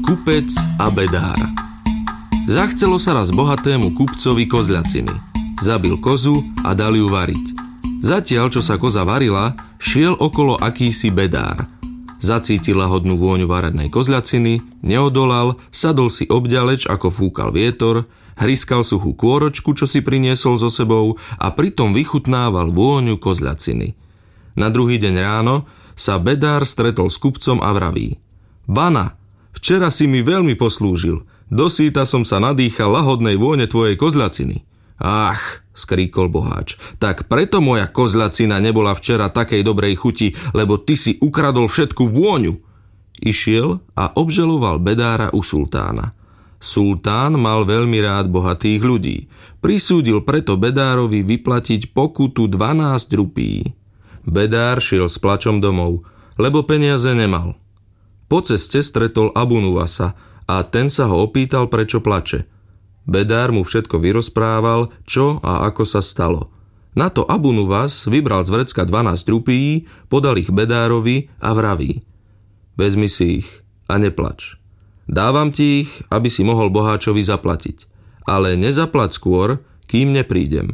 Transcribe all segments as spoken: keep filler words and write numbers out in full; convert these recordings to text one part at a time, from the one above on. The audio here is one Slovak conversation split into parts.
Kupec a bedár. Zachcelo sa raz bohatému kupcovi kozľaciny. Zabil kozu a dal ju variť. Zatiaľ, čo sa koza varila, šiel okolo akýsi bedár. Zacítil lahodnú vôňu varenej kozľaciny, neodolal, sadol si obďaleč, ako fúkal vietor, hryskal suchú kôročku, čo si priniesol so sebou a pritom vychutnával vôňu kozľaciny. Na druhý deň ráno sa bedár stretol s kupcom a vraví: Bana, včera si mi veľmi poslúžil, dosýta som sa nadýchal lahodnej vône tvojej kozľaciny. Ach, skríkol boháč, tak preto moja kozľacina nebola včera takej dobrej chuti, lebo ty si ukradol všetku vôňu. Išiel a obžaloval bedára u sultána. Sultán mal veľmi rád bohatých ľudí. Prisúdil preto bedárovi vyplatiť pokutu dvanásť rupí. Bedár šiel s plačom domov, lebo peniaze nemal. Po ceste stretol Abu Nuvasa a ten sa ho opýtal, prečo plače. Bedár mu všetko vyrozprával, čo a ako sa stalo. Na to Abu Nuvas vybral z vrecka dvanásť rupí, podal ich bedárovi a vraví: Vezmi si ich a neplač. Dávam ti ich, aby si mohol boháčovi zaplatiť, ale nezaplať skôr, kým neprídem.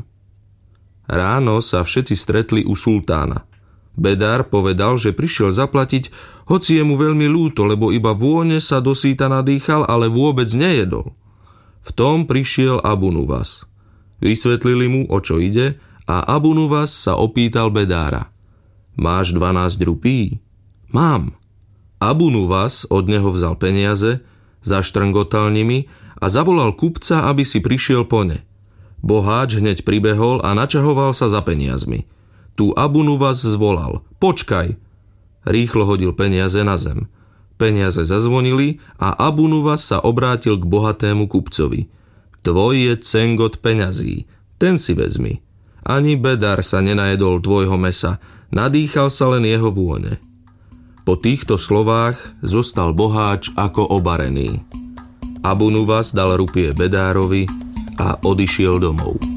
Ráno sa všetci stretli u sultána. Bedár povedal, že prišiel zaplatiť, hoci je mu veľmi ľúto, lebo iba vône sa dosýta nadýchal, ale vôbec nejedol. V tom prišiel Abu Nuvas. Vysvetlili mu, o čo ide, a Abu Nuvas sa opýtal bedára: Máš dvanásť rupí? Mám. Abu Nuvas od neho vzal peniaze, zaštrngotal nimi a zavolal kupca, aby si prišiel po ne. Boháč hneď pribehol a načahoval sa za peniazmi. Tu Abu Nuvas zvolal: Počkaj! Rýchlo hodil peniaze na zem. Peniaze zazvonili a Abu Nuvas sa obrátil k bohatému kupcovi. Tvoj je cengot peňazí, ten si vezmi. Ani bedár sa nenajedol tvojho mesa, nadýchal sa len jeho vône. Po týchto slovách zostal boháč ako obarený. Abu Nuvas dal rupie bedárovi a odišiel domov.